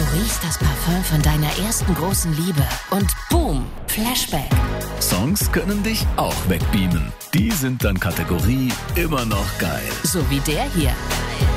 riechst das Parfüm von deiner ersten großen Liebe und boom, Flashback. Songs können dich auch wegbeamen. Die sind dann Kategorie immer noch geil. So wie der hier.